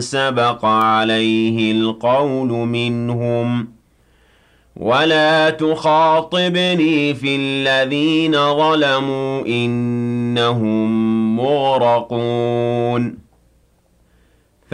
سبق عليه القول منهم ولا تخاطبني في الذين ظلموا إنهم مغرقون